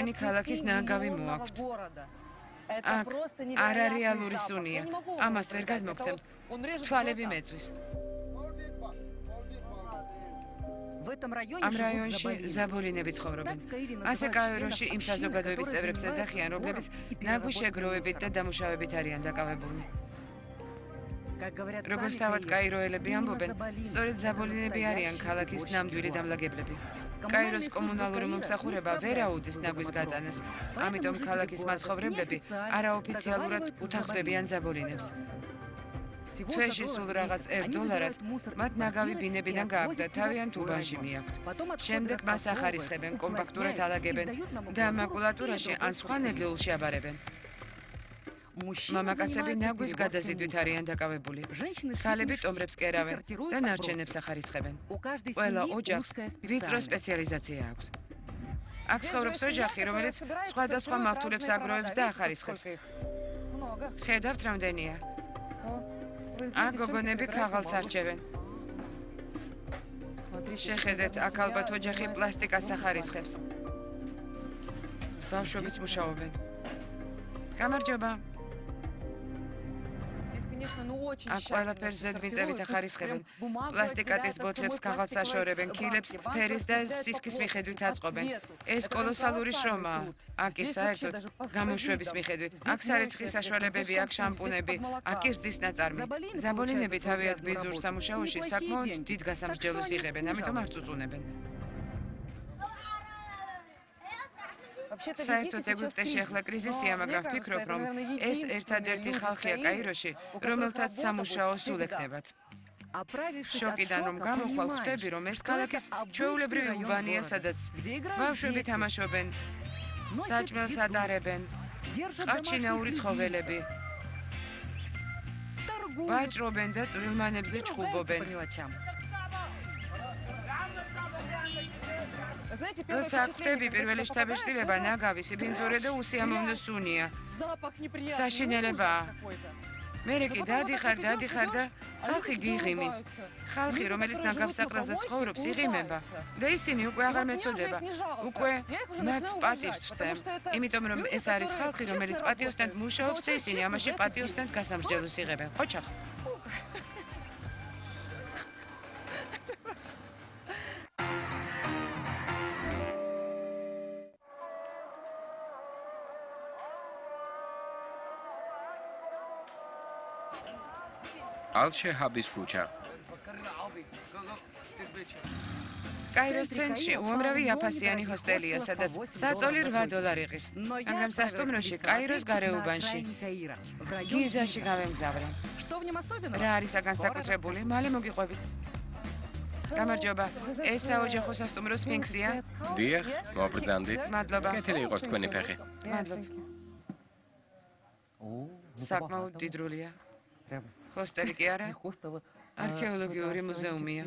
თქვენი ქალაქის ნანგავი მოაქვთ. აქ არარეალური სუნია. ამას ვერ გადმოგცემ. თვალები მეწვის. ამ რაიონში ზაბოლინები ცხოვრობენ. ასე კაიროში იმ საზოგადოების წევრებს ეძახიან, რომლებიც ნაგვი შეგროვებით და დამუშავებით არიან დაკავებულნი. როგორც თავად კაიროელები ამბობენ, სწორედ ზაბოლინები არიან ქალაქის ნამდვილი დამლაგებლები. კაიროს კომუნალური მომსახურება ვერ აუდის ნაგვის გატანას, ამიტომ ქალაქის მაცხოვრებლები არაოფიციალურად უთანხმდებიან ზაბოლინებს. თვეში სულ რაღაც $1 მათ ნაგავი ბინებიდან გააქვთ თავიანთ უბანში მიაქვთ. შემდეგ მას ახარისხებენ, კომპაქტურად ალაგებენ და მაკულატურაში ან სხვა ნედლეულში აბარებენ. მამაკაცები ნაგვის გადაზიდვით არიან დაკავებული. ქალები ტომრებს კერავენ და ნარჩენებს ახარისხებენ. ყველა ოჯახს ვიწრო სპეციალიზაცია აქვს. აქ ცხოვრობს ოჯახი, რომელიც სხვადასხვა მავთულებს აგროვებს და ახარისხებს. ხედავთ რამდენია. აქ გოგონები ქაღალდს არჩევენ. შეხედეთ, აქ ალბათ ოჯახი პლასტიკას ახარისხებს. ბავშვებიც მუშაობენ. გამარჯობა. აქ ყველაფერს ზედმიწევით ახარისხებენ. პლასტიკატის ბოთლებს ქაღალდს აშორებენ, ქილებს ფერის და სისქის მიხედვით აწყობენ. ეს კოლოსალური შრომაა. აქ კი საერთოდ გამოშვების მიხედვით. აქ სარეცხის საშუალებები, აქ შამპუნები, აქ კი რძის ნაწარმი. ზაბოლინები თავიანთ ბიძურ სამუშაოში საკმაოდ დიდ გასამსჯელოს იღებენ, ამიტომ არ წუწუნებენ. საერთოდ ეგვიპტეში ახლა კრიზისია, მაგრამ ვფიქრობ, რომ ეს ერთადერთი ხალხია კაიროში, რომელთაც სამუშაო სულ ექნებათ. შოკიდან რომ გამოხვალ, ხვდები, რომ ეს ქალაქის ჩვეულებრივი უბანია, სადაც ბავშვები თამაშობენ, საჭმელს ატარებენ, ყარჩინაური ცხოველები, ვაჭრობენ და წვრილმანებზე ჩხუბობენ. როცა ხვდები პირველი შთაბეჭდილება, ნაგავი, სიბინძურე და უსიამოვნო სუნია. საშინელებაა. მერე კი დადიხარ და ხალხი გიღიმის. ხალხი, რომელიც ნაგავსაყრელზე ცხოვრობს, იღიმება და ისინი უკვე აღარ მეწოდება. უკვე მათ პატივს ვწევ. იმიტომ რომ ეს არის ხალხი, რომელიც პატიოსთან მუშაობს და ისინი ამაში პატიოსთან გასამსჯელოს იღებენ. ხოჩახ. ალ-შეჰაბის ქუჩა. კაიროს ცენტრში უამრავი აფასიანი ჰოსტელია, სადაც საწოლი $8 ღირს, მაგრამ სასტუმროში კაიროს გარეუბანში. გიზაში გავემგზავრე. რა არის განსაკუთრებული? მალე მოგიყვებით. გამარჯობა. ეს საოჯახო სასტუმრო სფინქსია? დიახ, მობრძანდით. მადლობა. კეთილი იყოს თქვენი ფეხი. მადლობა. საკმაოდ დიდრულია. ჰოსტელი კი არა? არქეოლოგიური მუზეუმია.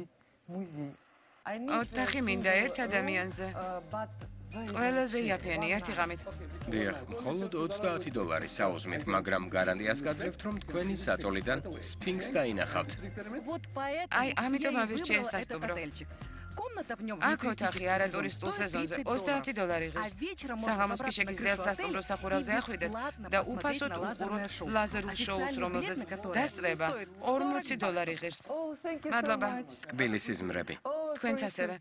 ოთახი მინდა ერთ ადამიანზე. ყველაზე იაფიანი ერთი ღამით. დიახ, მხოლოდ $30 საუზმით, მაგრამ გარანტიას გაძლევთ, რომ თქვენი საწოლიდან სფინქს დაინახავთ. აი, ამიტომ ავირჩიე სასტუმრო. აქ ოთახი არატურისტულ სეზონზე $30 ღირს. საღამოს კი შეგიძლიათ სასტუმროს სახურავზე ახვიდეთ და უფასოდ უყუროთ ლაზერულ შოუს, რომელზეც დასწრება $40 ღირს. მადლობა. კბილისის მრები. თქვენც ასევე.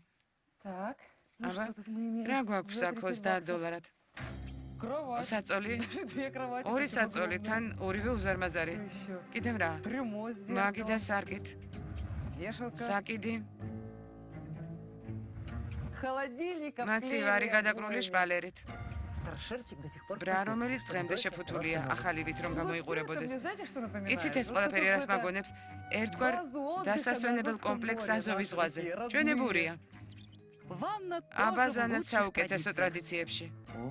რა გვაქვს აქ $30? საწოლი? ორი საწოლი, თან ორივე უზარმაზარი. კიდევ რა? მაგი და სარკით. საკიდი. მაცივარი გადაკრული შპალერით. ბრა, რომელიც დღემდე შეფუთულია, ახალი ვით რომ გამოიყურებოდეს. იცით ეს ყველაფერი რას მაგონებს? ერთგვარ დასასვენებელ კომპლექს აზოვის ზღვაზე. ჩვენებურია. აბაზანად საუკეთესო ტრადიციებში.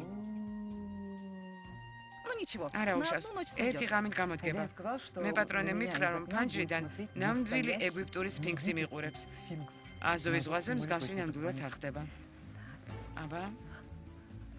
არა უშავს, ერთი ღამით გამოდგება. მე პატრონემ მითხრა, რომ ფანჯრიდან ნამდვილი ეგვიპტური სფინქსი მიყურებს. აზოვის ზღვაზე მსგავსი ნამდვილად არ ხდება. აბა